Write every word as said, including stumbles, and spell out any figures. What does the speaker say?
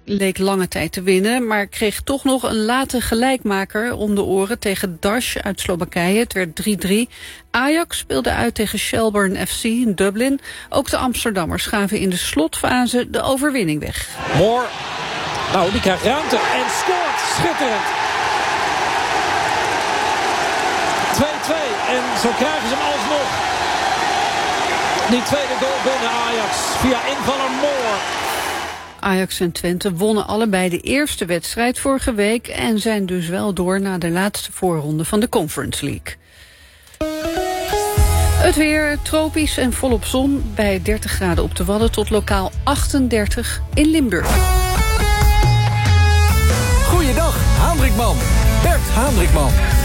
leek lange tijd te winnen, maar kreeg toch nog een late gelijkmaker om de oren tegen Dash uit Slowakije. Het werd drie drie. Ajax speelde uit tegen Shelbourne F C in Dublin. Ook de Amsterdammers gaven in de slotfase de overwinning weg. Moore, nou die krijgt ruimte en scoort. Schitterend. twee twee en zo krijgen ze hem alsnog. Die tweede goal binnen Ajax via invaller Moore. Ajax en Twente wonnen allebei de eerste wedstrijd vorige week en zijn dus wel door naar de laatste voorronde van de Conference League. Het weer tropisch en volop zon bij dertig graden op de Wadden tot lokaal achtendertig in Limburg. Goeiedag, Haandrikman. Bert Haandrikman.